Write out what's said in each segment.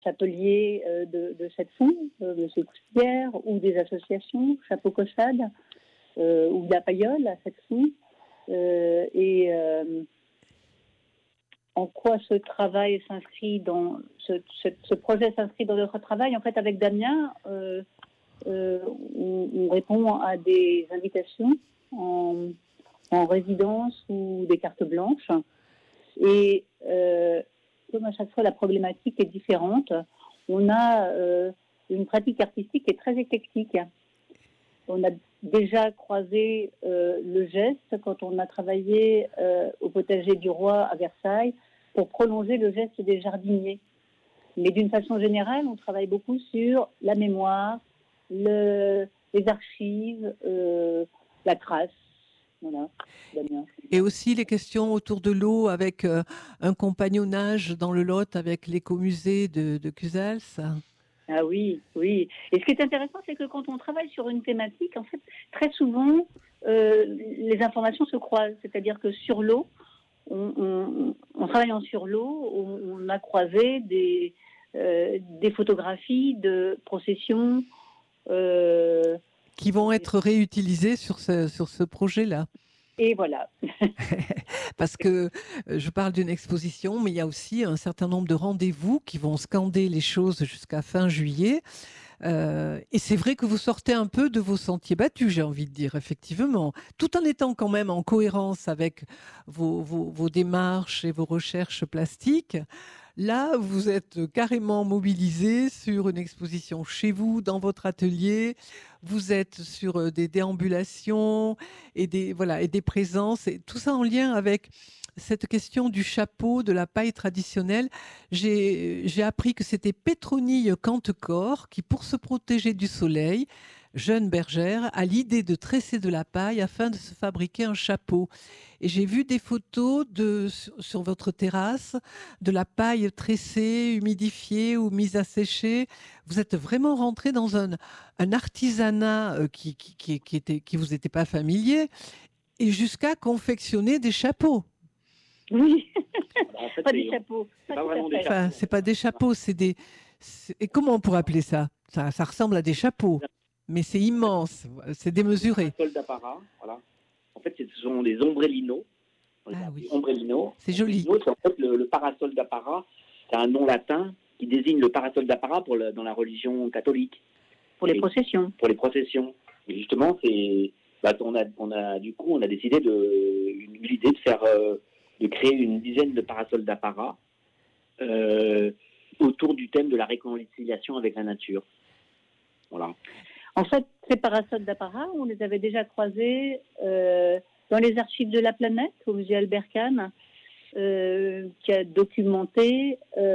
chapeliers de cette fond, de ces coustières, ou des associations, Chapeau Caussade, ou la Paillole à cette fond. En quoi ce travail s'inscrit dans ce projet s'inscrit dans notre travail. En fait, avec Damien, on répond à des invitations en résidence ou des cartes blanches. Et comme à chaque fois la problématique est différente, on a une pratique artistique qui est très éclectique. On a déjà croisé le geste quand on a travaillé au potager du roi à Versailles pour prolonger le geste des jardiniers. Mais d'une façon générale, on travaille beaucoup sur la mémoire, les archives, la trace. Voilà, Damien. Et aussi les questions autour de l'eau avec un compagnonnage dans le Lot avec l'écomusée de Cusels. Ah oui, oui. Et ce qui est intéressant, c'est que quand on travaille sur une thématique, en fait, très souvent, les informations se croisent. C'est-à-dire que sur l'eau, en travaillant sur l'eau, on a croisé des photographies de processions. Qui vont être réutilisées sur ce projet-là. Et voilà. Parce que je parle d'une exposition, mais il y a aussi un certain nombre de rendez-vous qui vont scander les choses jusqu'à fin juillet. Et c'est vrai que vous sortez un peu de vos sentiers battus, j'ai envie de dire, effectivement, tout en étant quand même en cohérence avec vos démarches et vos recherches plastiques. Là, vous êtes carrément mobilisé sur une exposition chez vous, dans votre atelier. Vous êtes sur des déambulations et des présences, et tout ça en lien avec cette question du chapeau, de la paille traditionnelle. J'ai appris que c'était Pétronille Cantecor qui, pour se protéger du soleil, jeune bergère, a l'idée de tresser de la paille afin de se fabriquer un chapeau. Et j'ai vu des photos sur votre terrasse de la paille tressée, humidifiée ou mise à sécher. Vous êtes vraiment rentré dans un artisanat qui vous était pas familier, et jusqu'à confectionner des chapeaux. Oui, En fait, pas des chapeaux. C'est pas vraiment des chapeaux. Enfin, c'est pas des chapeaux, c'est des. Et comment on pourrait appeler ça? Ça ressemble à des chapeaux, mais c'est immense, c'est démesuré. Parasol d'apparat, voilà. En fait, ce sont des ombrellinos. Ah oui. Ombrellino. C'est joli. C'est en fait le parasol d'apparat. C'est un nom latin qui désigne le parasol d'apparat dans la religion catholique. Pour les processions. Pour les processions. Et justement, on a décidé l'idée de faire, de créer une dizaine de parasols d'apparat autour du thème de la réconciliation avec la nature. Voilà. En fait, ces parasols d'apparat, on les avait déjà croisés dans les archives de la planète, au musée Albert Kahn, qui a documenté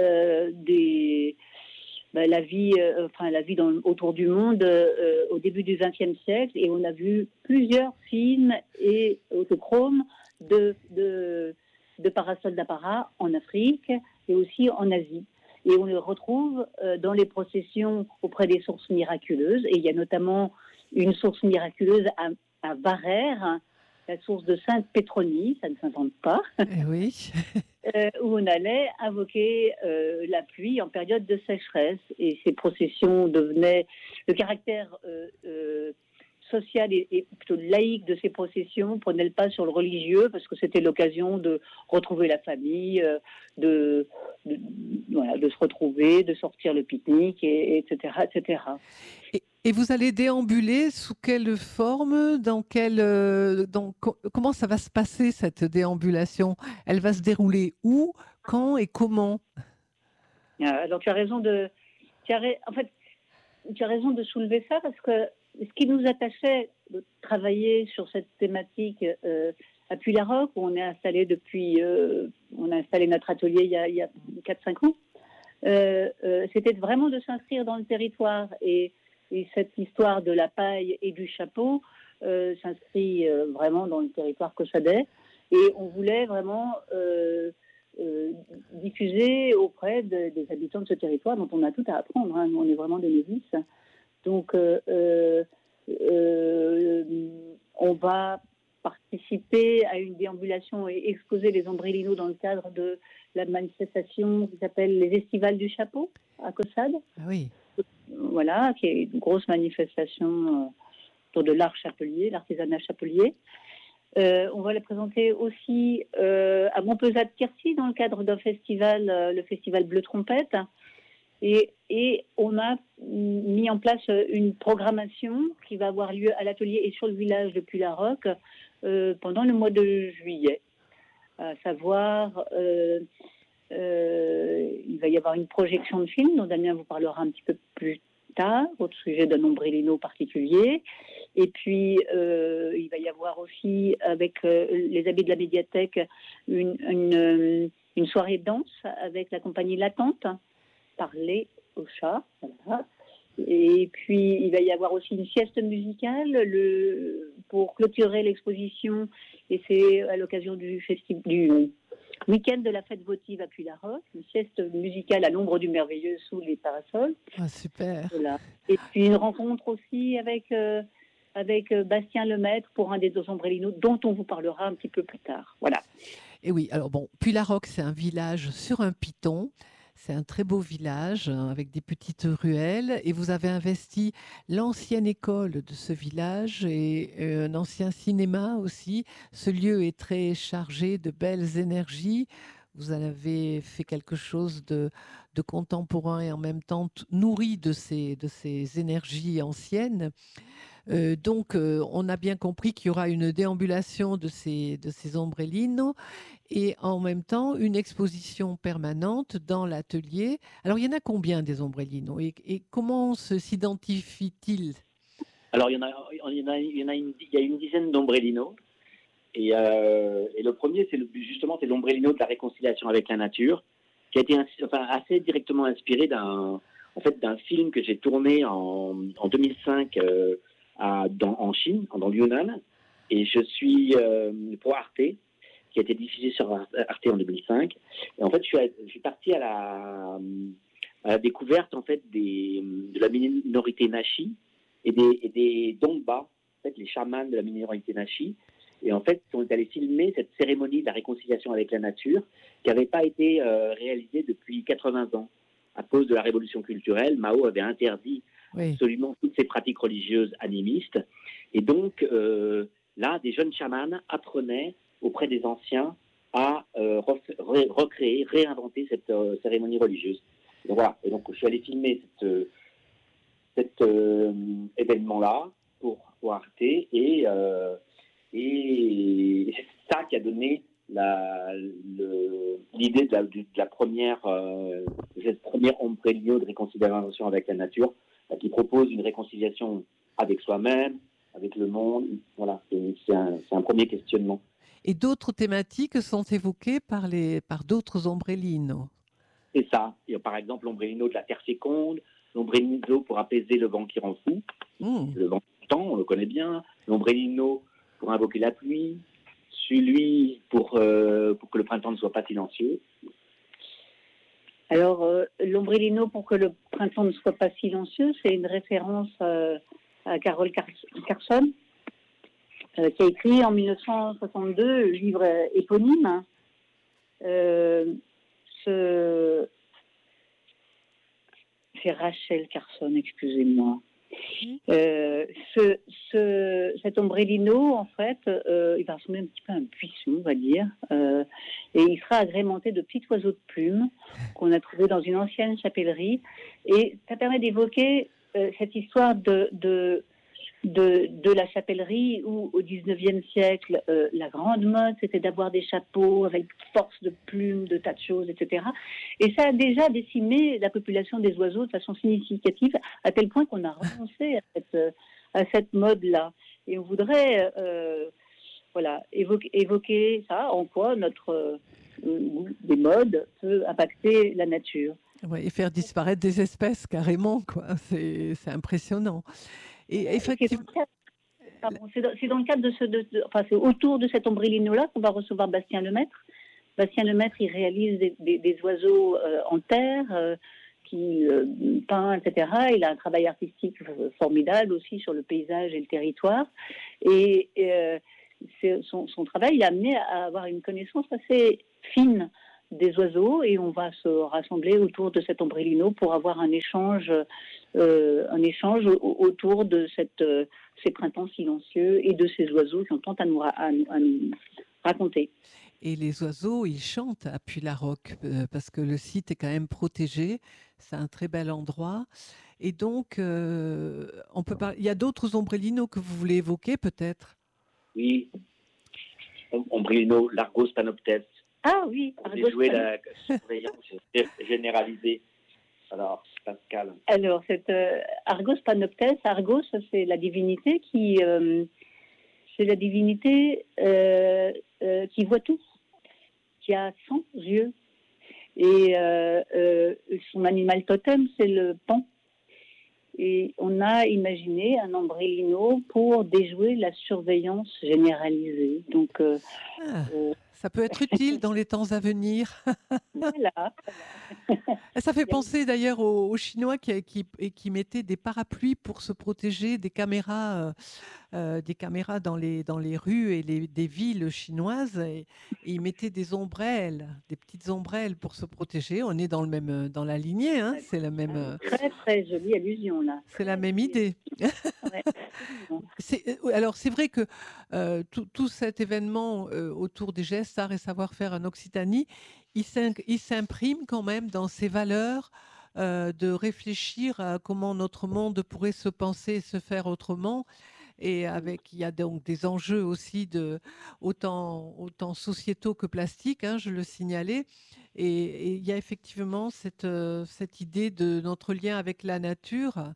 la vie autour du monde au début du XXe siècle, et on a vu plusieurs films et autochromes de parasols d'apparat en Afrique et aussi en Asie. Et on le retrouve dans les processions auprès des sources miraculeuses. Et il y a notamment une source miraculeuse à Varères, la source de Sainte Pétronie, ça ne s'invente pas, Oui. où on allait invoquer la pluie en période de sécheresse. Et ces processions devenaient... Le caractère social et plutôt laïque de ces processions prenait le pas sur le religieux, parce que c'était l'occasion de retrouver la famille, de se retrouver, de sortir le pique-nique, etc., etc. Et vous allez déambuler sous quelle forme, comment ça va se passer, cette déambulation? Elle va se dérouler où, quand et comment? Alors tu as raison de soulever ça, parce que ce qui nous attachait de travailler sur cette thématique à Puy-la-Roque, où on est installé on a installé notre atelier il y a 4-5 ans, c'était vraiment de s'inscrire dans le territoire, et cette histoire de la paille et du chapeau s'inscrit vraiment dans le territoire cauchadais, et on voulait vraiment diffuser auprès des habitants de ce territoire dont on a tout à apprendre, hein. Nous, on est vraiment des novices. Donc, on va participé à une déambulation et exposé les ombrellinos dans le cadre de la manifestation qui s'appelle les Estivales du Chapeau à Caussade. Ah oui. Voilà, qui est une grosse manifestation autour de l'art chapelier, l'artisanat chapelier. On va la présenter aussi à Montpezat-Quercy dans le cadre d'un festival, le festival Bleu Trompette. Et on a mis en place une programmation qui va avoir lieu à l'atelier et sur le village de Puy-la-Roque pendant le mois de juillet. À savoir, il va y avoir une projection de film dont Damien vous parlera un petit peu plus tard au sujet d'un ombrellino particulier. Et puis, il va y avoir aussi, avec les amis de la médiathèque, une soirée danse avec la compagnie Latente, Parler au chat. Voilà. Et puis, il va y avoir aussi une sieste musicale pour clôturer l'exposition. Et c'est à l'occasion du week-end de la fête votive à Puy-la-Roque, une sieste musicale à l'ombre du merveilleux sous les parasols. Ah, super. Voilà. Et puis une rencontre aussi avec Bastien Lemaître pour un des deux ombrellinos dont on vous parlera un petit peu plus tard. Voilà. Et oui, alors bon, Puy-la-Roque, c'est un village sur un piton. C'est un très beau village avec des petites ruelles et vous avez investi l'ancienne école de ce village et un ancien cinéma aussi. Ce lieu est très chargé de belles énergies. Vous avez fait quelque chose de contemporain et en même temps nourri de ces énergies anciennes. Donc, on a bien compris qu'il y aura une déambulation de ces ombrellinos et en même temps une exposition permanente dans l'atelier. Alors, il y en a combien des ombrellinos et comment s'identifient-ils? Alors, il y a une dizaine d'ombrellinos. Et le premier, c'est c'est l'ombrellino de la réconciliation avec la nature, qui a été assez directement inspiré d'un film que j'ai tourné en 2005 en Chine, dans le Yunnan. Et je suis pour Arte, qui a été diffusé sur Arte en 2005. Et en fait, je suis parti à la découverte de la minorité Nashi et des Dongba, en fait, les chamans de la minorité Nashi. Et en fait, on est allé filmer cette cérémonie de la réconciliation avec la nature qui n'avait pas été réalisée depuis 80 ans. À cause de la révolution culturelle, Mao avait interdit absolument toutes ces pratiques religieuses animistes. Et donc, là, des jeunes chamans apprenaient auprès des anciens à recréer, réinventer cette cérémonie religieuse. Donc, voilà. Et donc, je suis allé filmer cet événement-là pour Arte et c'est ça qui a donné l'idée de la première ombrellino de réconciliation avec la nature, qui propose une réconciliation avec soi-même, avec le monde. Voilà, c'est un premier questionnement. Et d'autres thématiques sont évoquées par d'autres ombrellinos. C'est ça. Il y a par exemple l'ombrellino de la terre féconde, l'ombrellino pour apaiser le vent qui rend fou, le vent du temps, on le connaît bien, l'ombrellino pour invoquer la pluie, celui pour que le printemps ne soit pas silencieux. Alors, l'ombrellino pour que le printemps ne soit pas silencieux, c'est une référence à Carol Carson, qui a écrit en 1962 le livre éponyme. C'est Rachel Carson, excusez-moi. Cet ombrellino, en fait, il va ressembler un petit peu à un buisson, on va dire, et il sera agrémenté de petits oiseaux de plumes qu'on a trouvés dans une ancienne chapellerie, et ça permet d'évoquer cette histoire de la chapellerie où, au 19e siècle, la grande mode, c'était d'avoir des chapeaux avec force de plumes, de tas de choses, etc. Et ça a déjà décimé la population des oiseaux de façon significative, à tel point qu'on a renoncé à cette mode-là. Et on voudrait évoquer ça, en quoi notre goût des modes peut impacter la nature. Ouais, et faire disparaître des espèces, carrément, quoi. C'est impressionnant. Et effectivement, c'est dans le cadre c'est autour de cet ombrellino-là qu'on va recevoir Bastien Lemaître. Bastien Lemaître, il réalise des oiseaux en terre, qui peint, etc. Il a un travail artistique formidable aussi sur le paysage et le territoire. Et son travail l'a amené à avoir une connaissance assez fine des oiseaux, et on va se rassembler autour de cet ombrellino pour avoir un échange autour de ces printemps silencieux et de ces oiseaux qui ont tant à nous raconter. Et les oiseaux, ils chantent à Puy-la-Roque parce que le site est quand même protégé. C'est un très bel endroit. Et donc, on peut parler. Il y a d'autres ombrellinos que vous voulez évoquer, peut-être? Oui, ombrellino, l'Argos panoptes. Ah oui, Argos jouer la surveillance généralisée. Alors, Pascal. Alors, cette Argos panoptes, Argos, c'est la divinité qui voit tout, qui a 100 yeux. Et son animal totem, c'est le paon. Et on a imaginé un ombrellino pour déjouer la surveillance généralisée. Donc, ça peut être utile dans les temps à venir. Voilà. Ça fait penser d'ailleurs aux Chinois qui mettaient des parapluies pour se protéger des caméras dans les rues et des villes chinoises. Et ils mettaient des ombrelles, des petites ombrelles pour se protéger. On est dans la lignée, hein, c'est la même. Très très jolie allusion là. C'est la même idée. Ouais. Alors c'est vrai que tout cet événement autour des gestes, arts et savoir-faire en Occitanie, il s'imprime quand même dans ces valeurs de réfléchir à comment notre monde pourrait se penser et se faire autrement. Et il y a donc des enjeux aussi autant sociétaux que plastiques, hein, je le signalais. Et il y a effectivement cette idée de notre lien avec la nature.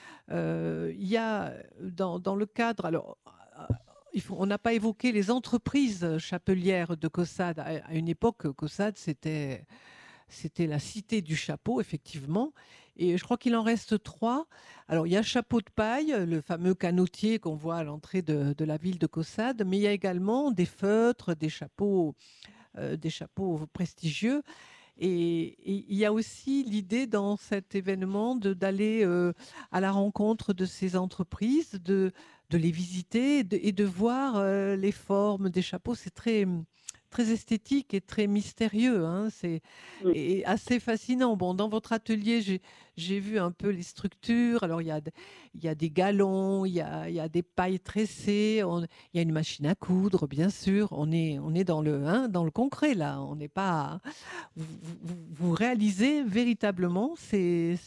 Il y a dans le cadre, alors on n'a pas évoqué les entreprises chapelières de Caussade. À une époque, Caussade, c'était la cité du chapeau, effectivement. Et je crois qu'il en reste 3. Alors, il y a Chapeau de Paille, le fameux canotier qu'on voit à l'entrée de la ville de Caussade, mais il y a également des feutres, des chapeaux prestigieux. Et il y a aussi l'idée dans cet événement d'aller à la rencontre de ces entreprises, de les visiter et de voir les formes des chapeaux. C'est très, très esthétique et très mystérieux, hein. C'est assez fascinant. Bon, dans votre atelier, j'ai vu un peu les structures. Alors, il y a des galons, il y a des pailles tressées, il y a une machine à coudre, bien sûr. On est dans le concret, là. On n'est pas... Vous réalisez véritablement ces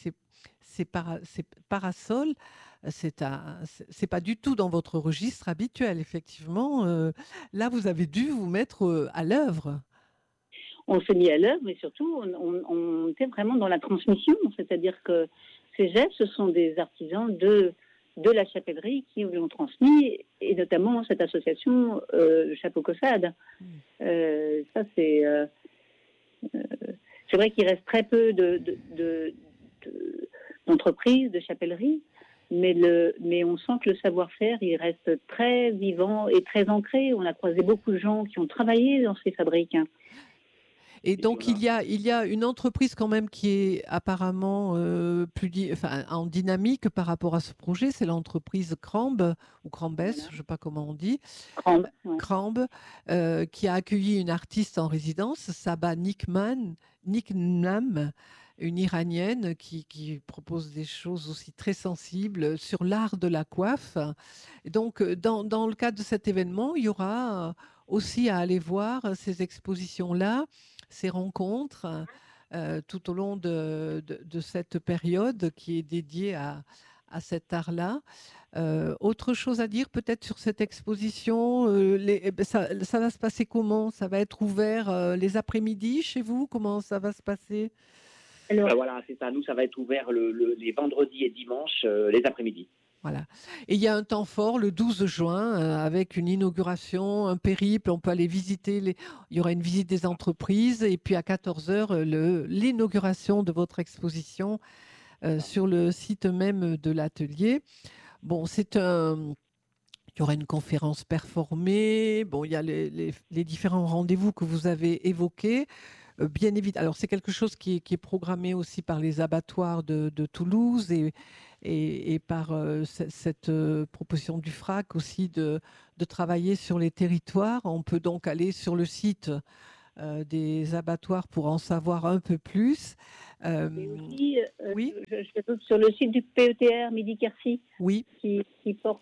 parasols. C'est pas du tout dans votre registre habituel, effectivement. Là, vous avez dû vous mettre à l'œuvre. On s'est mis à l'œuvre, mais surtout, on était vraiment dans la transmission. C'est-à-dire que ces gestes, ce sont des artisans de la chapellerie qui l'ont transmis, et notamment cette association Chapeau Caussade. Ça, c'est vrai qu'il reste très peu d'entreprises, de chapelleries, mais on sent que le savoir-faire, il reste très vivant et très ancré. On a croisé beaucoup de gens qui ont travaillé dans ces fabriques. Et donc, il y a une entreprise quand même qui est apparemment en dynamique par rapport à ce projet. C'est l'entreprise Crambe, ou Crambes, voilà. Je ne sais pas comment on dit. Crambe, ouais. Crambe, qui a accueilli une artiste en résidence, Saba Niknam, une Iranienne qui propose des choses aussi très sensibles sur l'art de la coiffe. Et donc, dans le cadre de cet événement, il y aura aussi à aller voir ces expositions-là, ces rencontres tout au long de cette période qui est dédiée à cet art-là. Autre chose à dire peut-être sur cette exposition, ça va se passer comment? Ça va être ouvert les après-midi chez vous? Comment ça va se passer? Alors, voilà, c'est ça. Nous, ça va être ouvert les vendredis et dimanches, les après-midi. Voilà. Et il y a un temps fort le 12 juin avec une inauguration, un périple. On peut aller visiter. Il y aura une visite des entreprises. Et puis à 14h, l'inauguration de votre exposition sur le site même de l'atelier. Bon, il y aura une conférence performée. Bon, il y a les différents rendez-vous que vous avez évoqués. bien évidemment, alors c'est quelque chose qui est programmé aussi par les abattoirs de Toulouse et par cette proposition du FRAC aussi de travailler sur les territoires. On peut donc aller sur le site des abattoirs pour en savoir un peu plus. Et aussi, Oui, je doute sur le site du PETR Midi-Quercy oui. qui porte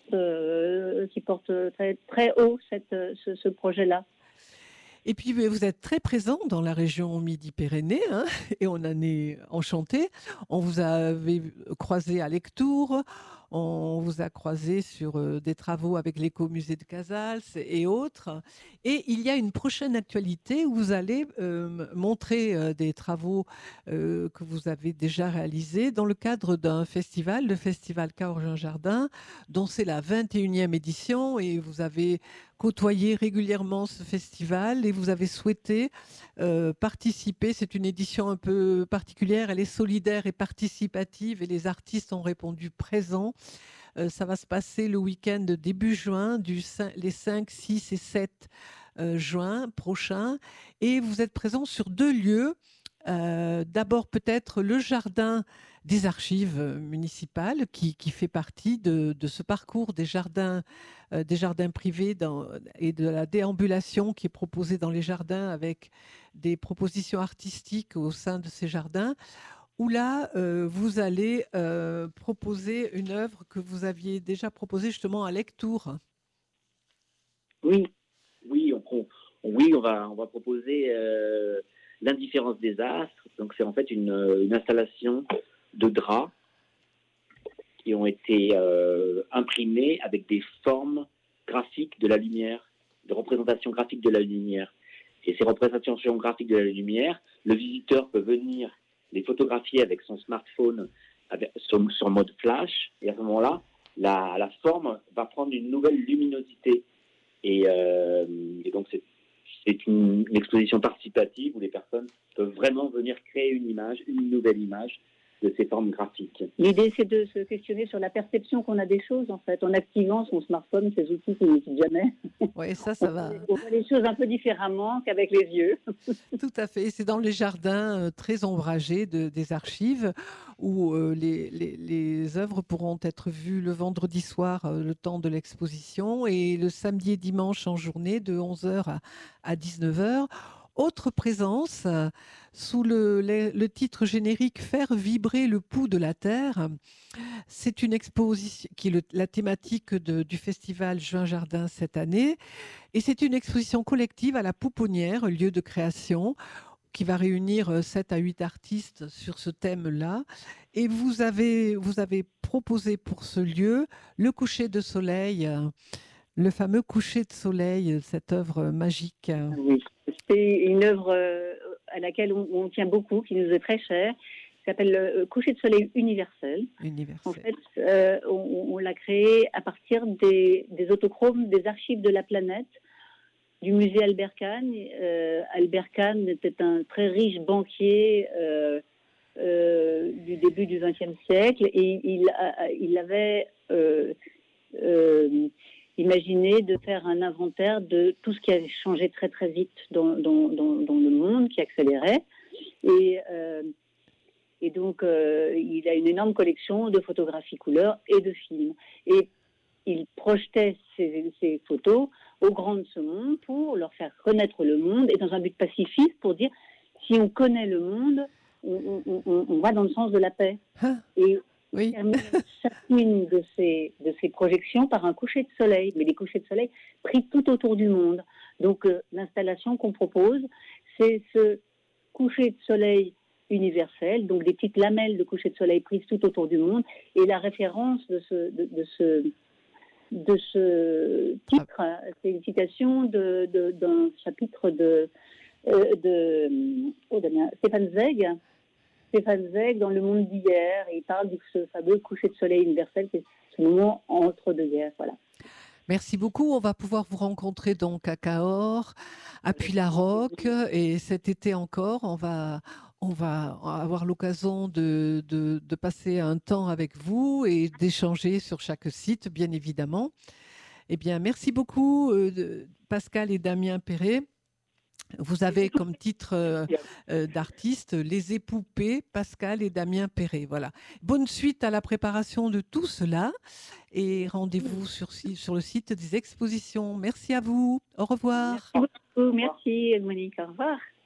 très, très haut ce projet-là. Et puis, vous êtes très présent dans la région Midi-Pyrénées, hein, et on en est enchanté. On vous avait croisé à Lectoure, on vous a croisé sur des travaux avec l'écomusée de Casals et autres. Et il y a une prochaine actualité où vous allez montrer des travaux que vous avez déjà réalisés dans le cadre d'un festival, le festival Caorgin Jardin, dont c'est la 21e édition, et vous avez côtoyé régulièrement ce festival et vous avez souhaité participer. C'est une édition un peu particulière, elle est solidaire et participative et les artistes ont répondu présents. Ça va se passer le week-end de début juin, les 5, 6 et 7 juin prochains. Et vous êtes présents sur 2 lieux. D'abord peut-être le jardin des archives municipales qui fait partie de ce parcours des jardins privés et de la déambulation qui est proposée dans les jardins avec des propositions artistiques au sein de ces jardins, où là, vous allez proposer une œuvre que vous aviez déjà proposée justement à Lectoure. Oui, oui, on va proposer l'indifférence des astres. Donc c'est en fait une installation de draps qui ont été imprimés avec des formes graphiques de la lumière, de représentation graphique de la lumière. Et ces représentations graphiques de la lumière, le visiteur peut venir les photographier avec son smartphone sur mode flash. Et à ce moment-là, la forme va prendre une nouvelle luminosité. Et donc, c'est une exposition participative où les personnes peuvent vraiment venir créer une nouvelle image de ces formes graphiques. L'idée, c'est de se questionner sur la perception qu'on a des choses, en fait, en activant son smartphone, ces outils qui n'utilisent jamais. Oui, ça va. On voit les choses un peu différemment qu'avec les yeux. Tout à fait. C'est dans les jardins très ombragés des archives où les œuvres pourront être vues le vendredi soir, le temps de l'exposition, et le samedi et dimanche en journée de 11h à 19h. Autre présence, sous le titre générique Faire vibrer le pouls de la terre. C'est une exposition qui est la thématique du festival Juin Jardin cette année. Et c'est une exposition collective à la Pouponnière, lieu de création, qui va réunir 7 à 8 artistes sur ce thème-là. Et vous avez proposé pour ce lieu le coucher de soleil, le fameux coucher de soleil, cette œuvre magique. Oui, c'est une œuvre à laquelle on tient beaucoup, qui nous est très chère, qui s'appelle le coucher de soleil universel. Universel. En fait, on l'a créé à partir des autochromes des archives de la planète du musée Albert Kahn. Albert Kahn était un très riche banquier du début du XXe siècle et il avait imaginé de faire un inventaire de tout ce qui avait changé très très vite dans le monde, qui accélérait. Et donc, il a une énorme collection de photographies couleurs et de films. Et il projetait ces photos aux grands de ce monde pour leur faire connaître le monde et dans un but pacifiste pour dire si on connaît le monde, on va dans le sens de la paix. Et il termine chacune de ces projections par un coucher de soleil, mais des couchers de soleil pris tout autour du monde. Donc l'installation qu'on propose, c'est ce coucher de soleil universel, donc des petites lamelles de coucher de soleil prises tout autour du monde, et la référence de ce titre, c'est une citation d'un chapitre de Stéphane Zweig. Stéphane Zweig dans Le Monde d'hier, il parle de ce fameux coucher de soleil universel, c'est ce moment entre deux guerres. Voilà. Merci beaucoup. On va pouvoir vous rencontrer donc à Cahors, à Puylaroc, et cet été encore, on va avoir l'occasion de passer un temps avec vous et d'échanger sur chaque site, bien évidemment. Eh bien, merci beaucoup, Pascal et Damien Perret. Vous avez comme titre d'artiste Les Époupées, Pascal et Damien Perret. Voilà. Bonne suite à la préparation de tout cela et rendez-vous sur le site des expositions. Merci à vous. Au revoir. Merci beaucoup. Merci, Monique. Au revoir.